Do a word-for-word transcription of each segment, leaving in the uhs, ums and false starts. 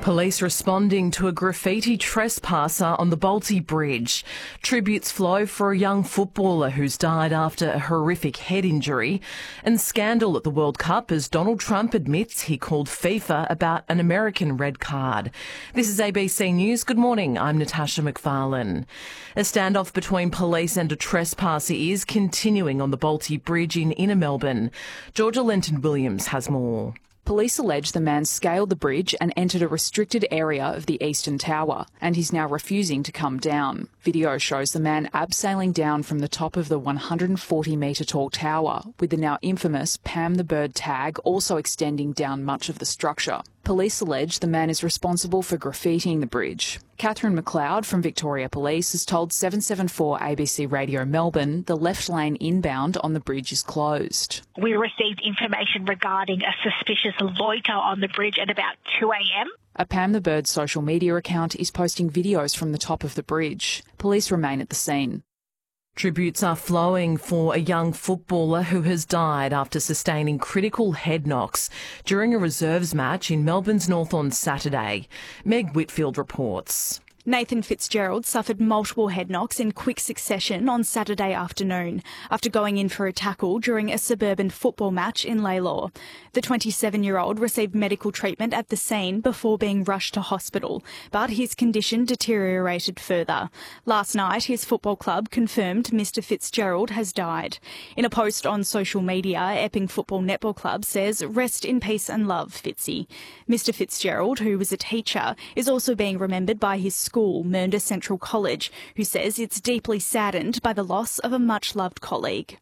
Police responding to a graffiti trespasser on the Bolte Bridge. Tributes flow for a young footballer who's died after a horrific head injury. And scandal at the World Cup as Donald Trump admits he called FIFA about an American red card. This is A B C News. Good morning, I'm Natasha McFarlane. A standoff between police and a trespasser is continuing on the Bolte Bridge in inner Melbourne. Georgia Lenton-Williams has more. Police allege the man scaled the bridge and entered a restricted area of the Eastern Tower, and he's now refusing to come down. Video shows the man abseiling down from the top of the one hundred forty metre tall tower, with the now infamous Pam the Bird tag also extending down much of the structure. Police allege the man is responsible for graffitiing the bridge. Catherine McLeod from Victoria Police has told seven seven four A B C Radio Melbourne the left lane inbound on the bridge is closed. We received information regarding a suspicious loiter on the bridge at about two a.m. A Pam the Bird social media account is posting videos from the top of the bridge. Police remain at the scene. Tributes are flowing for a young footballer who has died after sustaining critical head knocks during a reserves match in Melbourne's North on Saturday. Meg Whitfield reports. Nathan Fitzgerald suffered multiple head knocks in quick succession on Saturday afternoon after going in for a tackle during a suburban football match in Lalor. The twenty-seven-year-old received medical treatment at the scene before being rushed to hospital, but his condition deteriorated further. Last night, his football club confirmed Mister Fitzgerald has died. In a post on social media, Epping Football Netball Club says, "Rest in peace and love, Fitzy." Mister Fitzgerald, who was a teacher, is also being remembered by his school, Mernda Central College, who says it's deeply saddened by the loss of a much-loved colleague.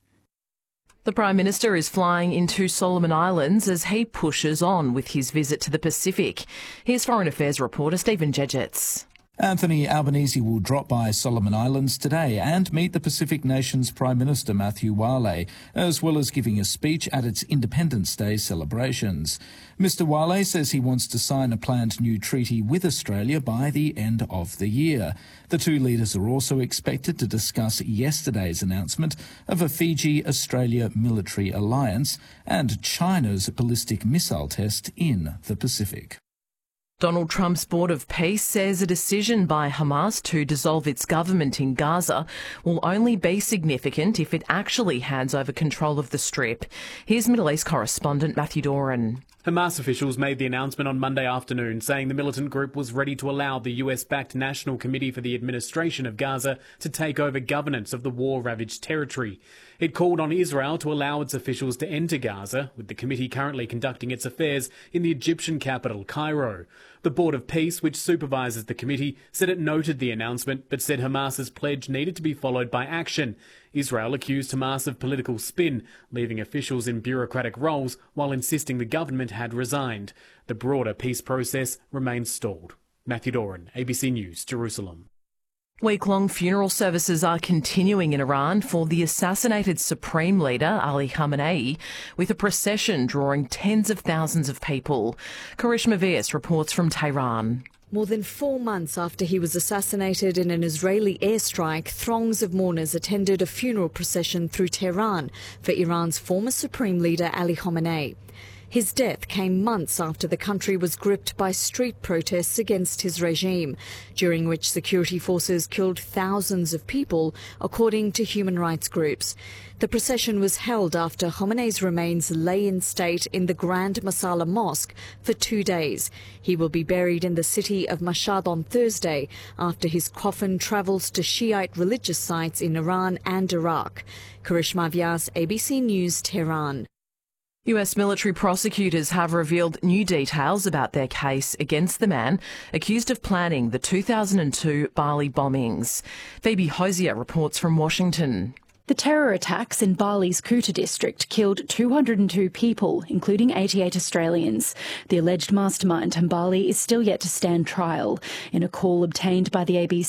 The Prime Minister is flying into Solomon Islands as he pushes on with his visit to the Pacific. Here's Foreign Affairs reporter Stephen Jedgetts. Anthony Albanese will drop by Solomon Islands today and meet the Pacific Nations Prime Minister Matthew Wale, as well as giving a speech at its Independence Day celebrations. Mister Wale says he wants to sign a planned new treaty with Australia by the end of the year. The two leaders are also expected to discuss yesterday's announcement of a Fiji-Australia military alliance and China's ballistic missile test in the Pacific. Donald Trump's Board of Peace says a decision by Hamas to dissolve its government in Gaza will only be significant if it actually hands over control of the Strip. Here's Middle East correspondent Matthew Doran. Hamas officials made the announcement on Monday afternoon, saying the militant group was ready to allow the U S-backed National Committee for the Administration of Gaza to take over governance of the war-ravaged territory. It called on Israel to allow its officials to enter Gaza, with the committee currently conducting its affairs in the Egyptian capital, Cairo. The Board of Peace, which supervises the committee, said it noted the announcement, but said Hamas's pledge needed to be followed by action. Israel accused Hamas of political spin, leaving officials in bureaucratic roles while insisting the government had resigned. The broader peace process remains stalled. Matthew Doran, A B C News, Jerusalem. Week-long funeral services are continuing in Iran for the assassinated Supreme Leader Ali Khamenei, with a procession drawing tens of thousands of people. Karishma Vyas reports from Tehran. More than four months after he was assassinated in an Israeli airstrike, throngs of mourners attended a funeral procession through Tehran for Iran's former Supreme Leader Ali Khamenei. His death came months after the country was gripped by street protests against his regime, during which security forces killed thousands of people, according to human rights groups. The procession was held after Khamenei's remains lay in state in the Grand Masala Mosque for two days. He will be buried in the city of Mashhad on Thursday, after his coffin travels to Shiite religious sites in Iran and Iraq. Karishma Vyas, A B C News, Tehran. U S military prosecutors have revealed new details about their case against the man accused of planning the two thousand two Bali bombings. Phoebe Hosier reports from Washington. The terror attacks in Bali's Kuta district killed two hundred two people, including eighty-eight Australians. The alleged mastermind, Hambali, is still yet to stand trial. In a call obtained by the A B